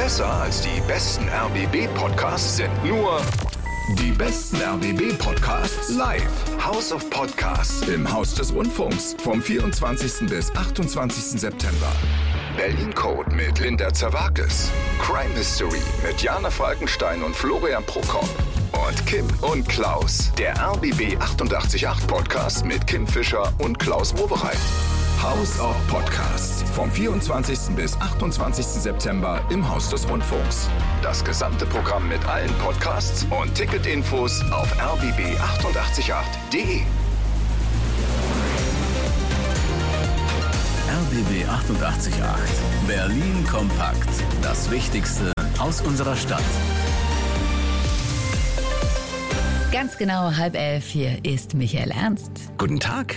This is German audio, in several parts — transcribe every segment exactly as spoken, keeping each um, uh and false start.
Besser als die besten R B B-Podcasts sind nur die besten R B B-Podcasts live. House of Podcasts im Haus des Rundfunks vom vierundzwanzigsten bis achtundzwanzigsten September. Berlin Code mit Linda Zerwakis. Crime Mystery mit Jana Falkenstein und Florian Prokop. Und Kim und Klaus. Der R B B achtundachtzig Komma acht Podcast mit Kim Fischer und Klaus Wowereit. House of Podcasts vom vierundzwanzigsten bis achtundzwanzigsten September im Haus des Rundfunks. Das gesamte Programm mit allen Podcasts und Ticketinfos auf r b b achtundachtzig Komma acht punkt de. R B B achtundachtzig Komma acht. Berlin kompakt. Das Wichtigste aus unserer Stadt. Ganz genau halb elf, hier ist Michael Ernst. Guten Tag.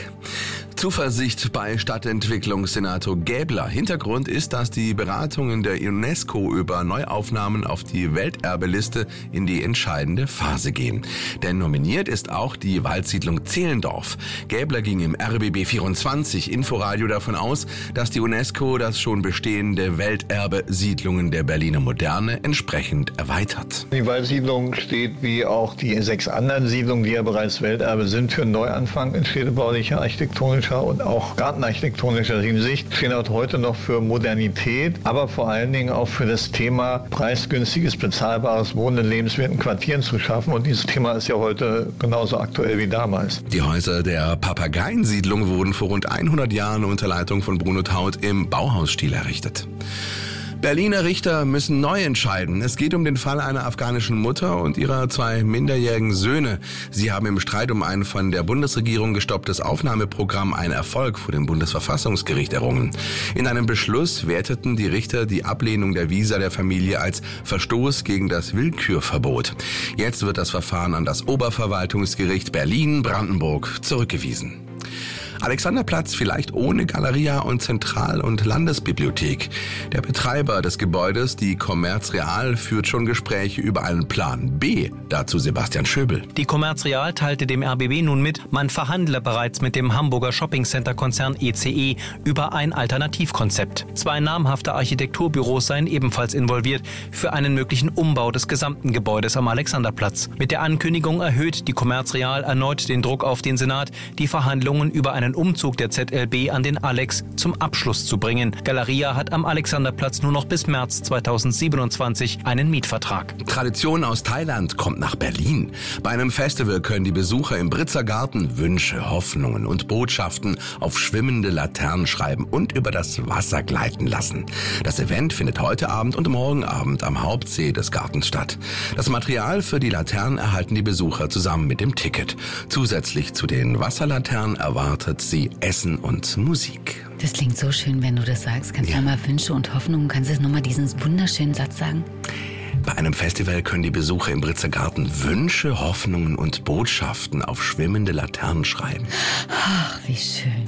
Zuversicht bei Stadtentwicklungssenator Gäbler. Hintergrund ist, dass die Beratungen der UNESCO über Neuaufnahmen auf die Welterbeliste in die entscheidende Phase gehen. Denn nominiert ist auch die Waldsiedlung Zehlendorf. Gäbler ging im R B B vierundzwanzig Inforadio davon aus, dass die UNESCO das schon bestehende Welterbe Siedlungen der Berliner Moderne entsprechend erweitert. Die Waldsiedlung steht wie auch die sechs anderen Siedlungen, die ja bereits Welterbe sind, für einen Neuanfang in städtebaulicher, architektonischer und auch gartenarchitektonischer Hinsicht, stehen auch heute noch für Modernität, aber vor allen Dingen auch für das Thema preisgünstiges, bezahlbares Wohnen in lebenswerten Quartieren zu schaffen. Und dieses Thema ist ja heute genauso aktuell wie damals. Die Häuser der Papageiensiedlung wurden vor rund hundert Jahren unter Leitung von Bruno Taut im Bauhausstil errichtet. Berliner Richter müssen neu entscheiden. Es geht um den Fall einer afghanischen Mutter und ihrer zwei minderjährigen Söhne. Sie haben im Streit um ein von der Bundesregierung gestopptes Aufnahmeprogramm einen Erfolg vor dem Bundesverfassungsgericht errungen. In einem Beschluss werteten die Richter die Ablehnung der Visa der Familie als Verstoß gegen das Willkürverbot. Jetzt wird das Verfahren an das Oberverwaltungsgericht Berlin-Brandenburg zurückgewiesen. Alexanderplatz vielleicht ohne Galeria und Zentral- und Landesbibliothek. Der Betreiber des Gebäudes, die Commerz Real, führt schon Gespräche über einen Plan B. Dazu Sebastian Schöbel. Die Commerz Real teilte dem R B B nun mit, man verhandle bereits mit dem Hamburger Shoppingcenter-Konzern E C E über ein Alternativkonzept. Zwei namhafte Architekturbüros seien ebenfalls involviert für einen möglichen Umbau des gesamten Gebäudes am Alexanderplatz. Mit der Ankündigung erhöht die Commerz Real erneut den Druck auf den Senat, die Verhandlungen über einen Umzug der Z L B an den Alex zum Abschluss zu bringen. Galeria hat am Alexanderplatz nur noch bis März zweitausendsiebenundzwanzig einen Mietvertrag. Tradition aus Thailand kommt nach Berlin. Bei einem Festival können die Besucher im Britzer Garten Wünsche, Hoffnungen und Botschaften auf schwimmende Laternen schreiben und über das Wasser gleiten lassen. Das Event findet heute Abend und morgen Abend am Hauptsee des Gartens statt. Das Material für die Laternen erhalten die Besucher zusammen mit dem Ticket. Zusätzlich zu den Wasserlaternen erwartet sie Essen und Musik. Das klingt so schön, wenn du das sagst. Kannst du ja mal Wünsche und Hoffnungen, kannst du jetzt nochmal diesen wunderschönen Satz sagen? Bei einem Festival können die Besucher im Britzer Garten Wünsche, Hoffnungen und Botschaften auf schwimmende Laternen schreiben. Ach, wie schön.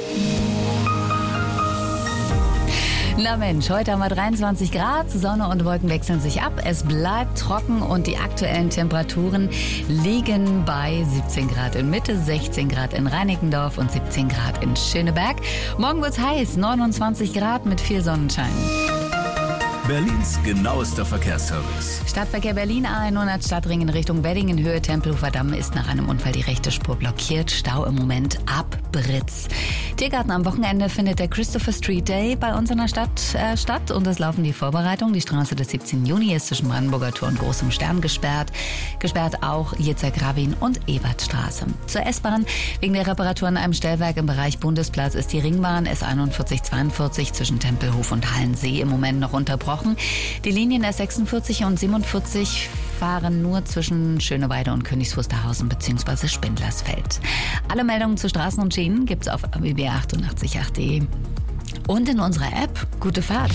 Na Mensch, heute haben wir dreiundzwanzig Grad, Sonne und Wolken wechseln sich ab. Es bleibt trocken und die aktuellen Temperaturen liegen bei siebzehn Grad in Mitte, sechzehn Grad in Reinickendorf und siebzehn Grad in Schöneberg. Morgen wird's heiß, neunundzwanzig Grad mit viel Sonnenschein. Berlins genauester Verkehrsservice. Stadtverkehr Berlin A hundert Stadtring in Richtung Wedding in Höhe Tempelhofer Damm ist nach einem Unfall die rechte Spur blockiert. Stau im Moment ab Britz. Tiergarten am Wochenende findet der Christopher Street Day bei uns in der Stadt äh, statt und es laufen die Vorbereitungen. Die Straße des siebzehnten Juni ist zwischen Brandenburger Tor und Großem Stern gesperrt. Gesperrt auch Yitzhak Rabin und Ebertstraße. Zur S-Bahn. Wegen der Reparatur an einem Stellwerk im Bereich Bundesplatz ist die Ringbahn S einundvierzig zweiundvierzig zwischen Tempelhof und Hallensee im Moment noch unterbrochen. Die Linien S sechsundvierzig und siebenundvierzig fahren nur zwischen Schöneweide und Königs Wusterhausen bzw. Spindlersfeld. Alle Meldungen zu Straßen und Schienen gibt's auf r b b achtundachtzig Komma acht punkt de und in unserer App. Gute Fahrt!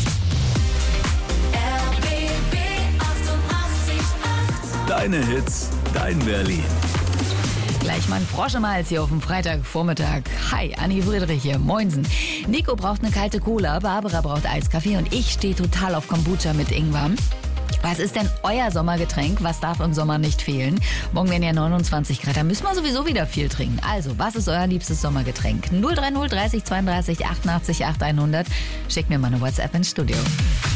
R B B achtundachtzig Komma acht. Deine Hits, dein Berlin. Gleich mal ein Frosch im Hals hier auf dem Freitagvormittag. Hi, Anni Friedrich hier. Moinsen. Nico braucht eine kalte Cola, Barbara braucht Eiskaffee und ich stehe total auf Kombucha mit Ingwer. Was ist denn euer Sommergetränk? Was darf im Sommer nicht fehlen? Morgen werden ja neunundzwanzig Grad, da müssen wir sowieso wieder viel trinken. Also, was ist euer liebstes Sommergetränk? null drei null dreißig zweiunddreißig achtundachtzig acht hundert. Schickt mir mal eine WhatsApp ins Studio.